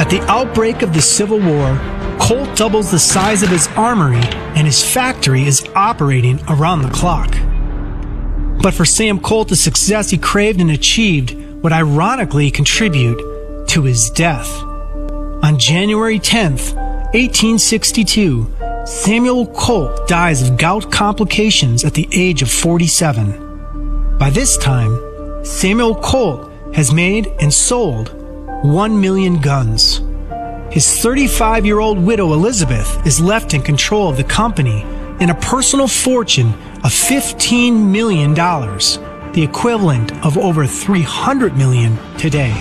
At the outbreak of the Civil War, Colt doubles the size of his armory and his factory is operating around the clock. But for Sam Colt, the success he craved and achieved would ironically contribute to his death. On January 10th, 1862, Samuel Colt dies of gout complications at the age of 47. By this time, Samuel Colt has made and sold 1 million guns. His 35-year-old widow Elizabeth is left in control of the company and a personal fortune of $15 million, the equivalent of over $300 million today.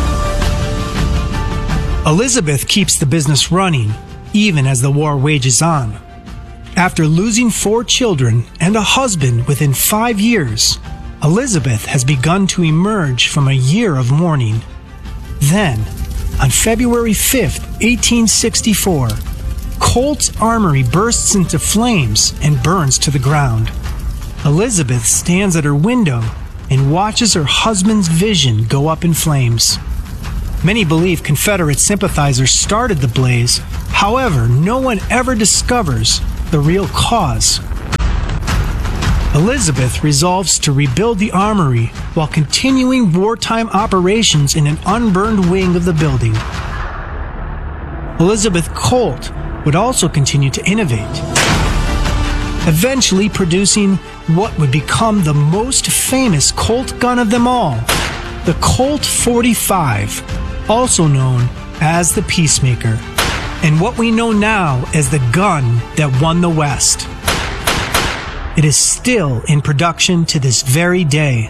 Elizabeth keeps the business running even as the war wages on. After losing 4 children and a husband within 5 years, Elizabeth has begun to emerge from a year of mourning. Then, on February 5th, 1864, Colt's armory bursts into flames and burns to the ground. Elizabeth stands at her window and watches her husband's vision go up in flames. Many believe Confederate sympathizers started the blaze. However, no one ever discovers the real cause. Elizabeth resolves to rebuild the armory while continuing wartime operations in an unburned wing of the building. Elizabeth Colt would also continue to innovate, eventually producing what would become the most famous Colt gun of them all, the Colt 45, also known as the Peacemaker, and what we know now as the gun that won the West. It is still in production to this very day.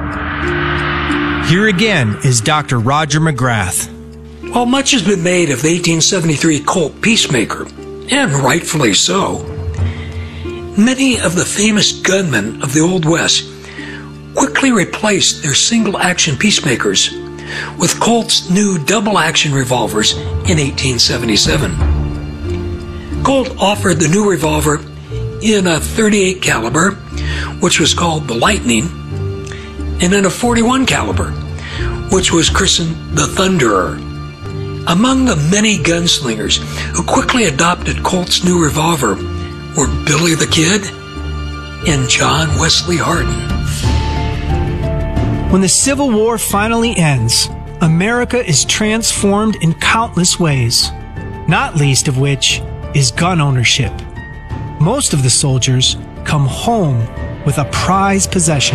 Here again is Dr. Roger McGrath. While much has been made of the 1873 Colt Peacemaker, and rightfully so, many of the famous gunmen of the Old West quickly replaced their single-action Peacemakers with Colt's new double-action revolvers in 1877. Colt offered the new revolver in a .38 caliber, which was called the Lightning, and in a .41 caliber, which was christened the Thunderer. Among the many gunslingers who quickly adopted Colt's new revolver were Billy the Kid and John Wesley Hardin. When the Civil War finally ends, America is transformed in countless ways, not least of which is gun ownership. Most of the soldiers come home with a prized possession.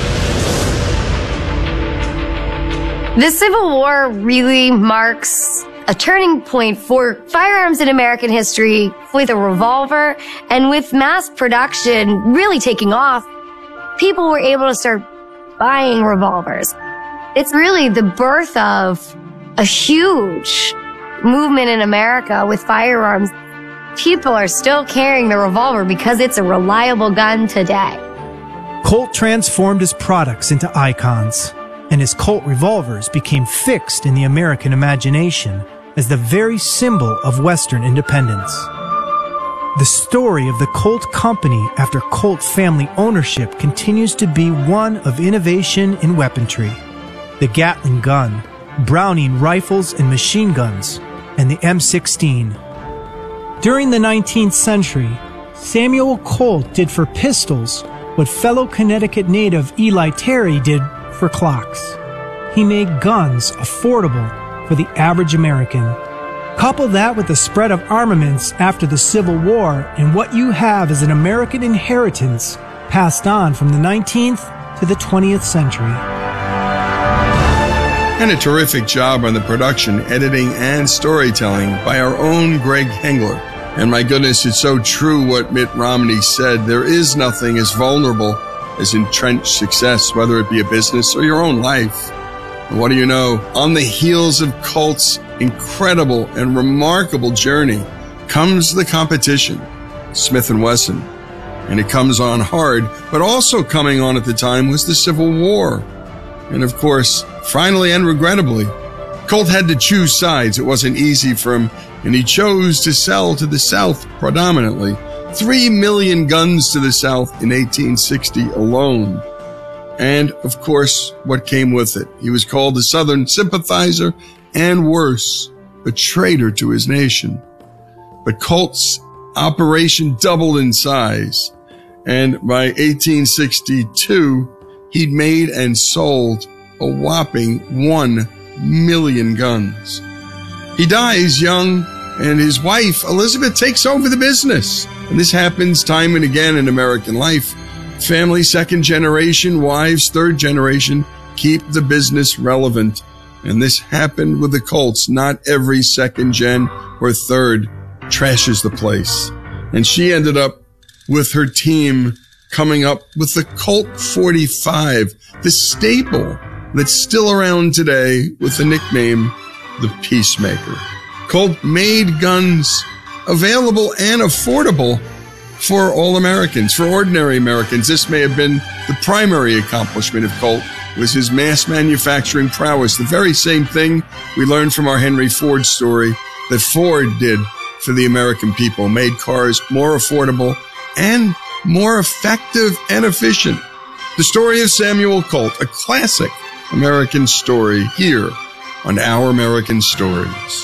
The Civil War really marks a turning point for firearms in American history, with a revolver and with mass production really taking off. People were able to start buying revolvers. It's really the birth of a huge movement in America with firearms. People are still carrying the revolver because it's a reliable gun today. Colt transformed his products into icons, and his Colt revolvers became fixed in the American imagination as the very symbol of Western independence. The story of the Colt Company after Colt family ownership continues to be one of innovation in weaponry. The Gatling gun, Browning rifles and machine guns, and the M16. During the 19th century, Samuel Colt did for pistols what fellow Connecticut native Eli Terry did for clocks. He made guns affordable for the average American. Couple that with the spread of armaments after the Civil War, and what you have is an American inheritance passed on from the 19th to the 20th century. And a terrific job on the production, editing, and storytelling by our own Greg Hengler. And my goodness, it's so true what Mitt Romney said. There is nothing as vulnerable as entrenched success, whether it be a business or your own life. And what do you know? On the heels of Colt's incredible and remarkable journey comes the competition, Smith & Wesson. And it comes on hard, but also coming on at the time was the Civil War. And of course, finally and regrettably, Colt had to choose sides. It wasn't easy for him, and he chose to sell to the South predominantly. 3 million guns to the South in 1860 alone. And, of course, what came with it. He was called a Southern sympathizer, and worse, a traitor to his nation. But Colt's operation doubled in size, and by 1862, he'd made and sold a whopping 1 million guns. He dies young, and his wife, Elizabeth, takes over the business. And this happens time and again in American life. Family, second generation, wives, third generation, keep the business relevant. And this happened with the Colts. Not every second gen or third trashes the place. And she ended up with her team coming up with the Colt 45, the staple that's still around today with the nickname the Peacemaker. Colt made guns available and affordable for all Americans, for ordinary Americans. This may have been the primary accomplishment of Colt, was his mass manufacturing prowess. The very same thing we learned from our Henry Ford story that Ford did for the American people, made cars more affordable and more effective and efficient. The story of Samuel Colt, a classic American story here on Our American Stories.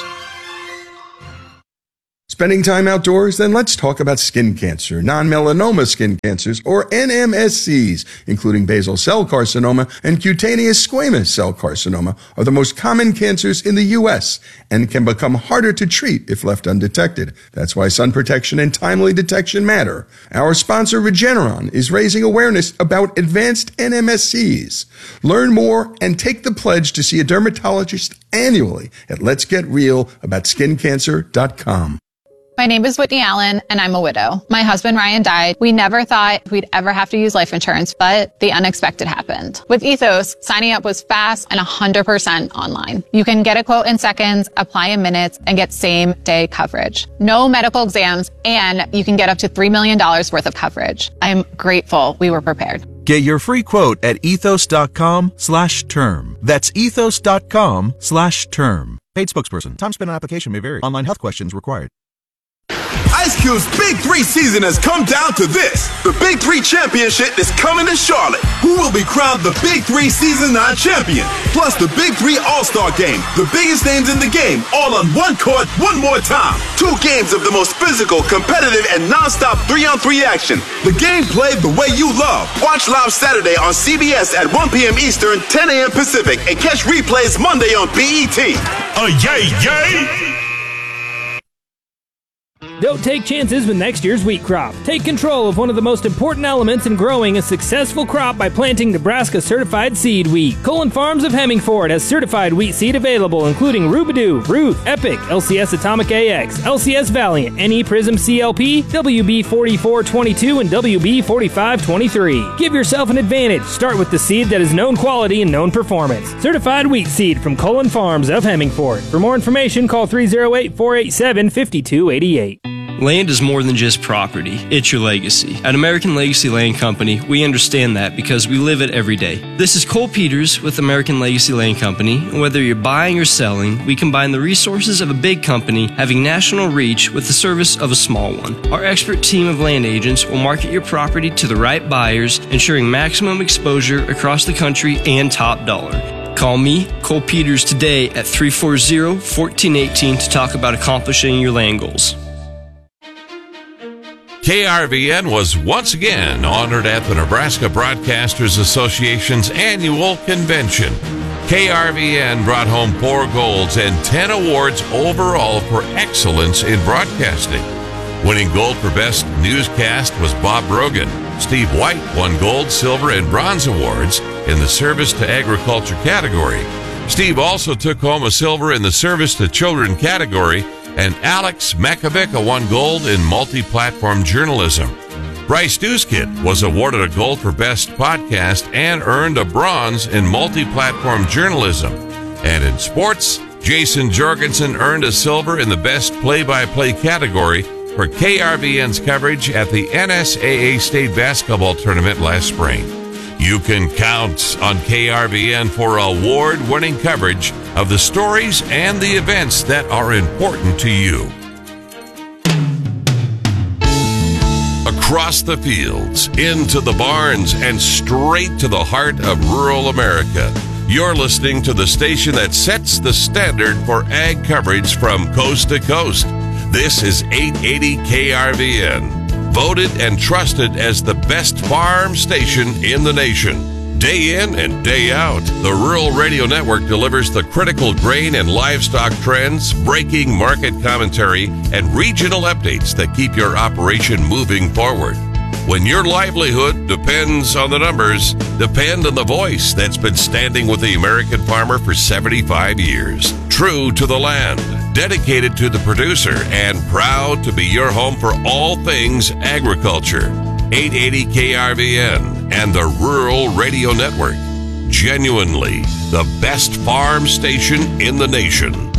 Spending time outdoors? Then let's talk about skin cancer. Non-melanoma skin cancers, or NMSCs, including basal cell carcinoma and cutaneous squamous cell carcinoma, are the most common cancers in the U.S. and can become harder to treat if left undetected. That's why sun protection and timely detection matter. Our sponsor, Regeneron, is raising awareness about advanced NMSCs. Learn more and take the pledge to see a dermatologist annually at letsgetrealaboutSkinCancer.com. My name is Whitney Allen, and I'm a widow. My husband, Ryan, died. We never thought we'd ever have to use life insurance, but the unexpected happened. With Ethos, signing up was fast and 100% online. You can get a quote in seconds, apply in minutes, and get same-day coverage. No medical exams, and you can get up to $3 million worth of coverage. I'm grateful we were prepared. Get your free quote at ethos.com/term. That's ethos.com/term. Paid spokesperson. Time spent on application may vary. Online health questions required. Ice Cube's Big 3 season has come down to this. The Big 3 Championship is coming to Charlotte. Who will be crowned the Big 3 Season 9 champion? Plus the Big 3 All-Star Game. The biggest names in the game, all on one court, one more time. 2 games of the most physical, competitive, and non-stop 3-on-3 action. The game played the way you love. Watch live Saturday on CBS at 1 p.m. Eastern, 10 a.m. Pacific, and catch replays Monday on BET. Yay, yay! Don't take chances with next year's wheat crop. Take control of one of the most important elements in growing a successful crop by planting Nebraska certified seed wheat. Colin Farms of Hemmingford has certified wheat seed available, including Rubidoo, Ruth, Epic, LCS Atomic AX, LCS Valiant, NE Prism CLP, WB 4422, and WB 4523. Give yourself an advantage. Start with the seed that is known quality and known performance. Certified wheat seed from Colin Farms of Hemmingford. For more information, call 308-487-5288. Land is more than just property, it's your legacy. At American Legacy Land Company, we understand that because we live it every day. This is Cole Peters with American Legacy Land Company, and whether you're buying or selling, we combine the resources of a big company having national reach with the service of a small one. Our expert team of land agents will market your property to the right buyers, ensuring maximum exposure across the country and top dollar. Call me, Cole Peters, today at 340-1418 to talk about accomplishing your land goals. KRVN was once again honored at the Nebraska Broadcasters Association's annual convention. KRVN brought home 4 golds and 10 awards overall for excellence in broadcasting. Winning gold for Best Newscast was Bob Brogan. Steve White won gold, silver, and bronze awards in the Service to Agriculture category. Steve also took home a silver in the Service to Children category, and Alex Makovica won gold in multi-platform journalism. Bryce Newskid was awarded a gold for Best Podcast and earned a bronze in multi-platform journalism. And in sports, Jason Jorgensen earned a silver in the Best Play-by-Play category for KRVN's coverage at the NSAA State Basketball Tournament last spring. You can count on KRVN for award-winning coverage of the stories and the events that are important to you. Across the fields, into the barns, and straight to the heart of rural America. You're listening to the station that sets the standard for ag coverage from coast to coast. This is 880 KRVN, voted and trusted as the best farm station in the nation. Day in and day out, the Rural Radio Network delivers the critical grain and livestock trends, breaking market commentary, and regional updates that keep your operation moving forward. When your livelihood depends on the numbers, depend on the voice that's been standing with the American farmer for 75 years. True to the land, dedicated to the producer, and proud to be your home for all things agriculture. 880 KRVN and the Rural Radio Network. Genuinely the best farm station in the nation.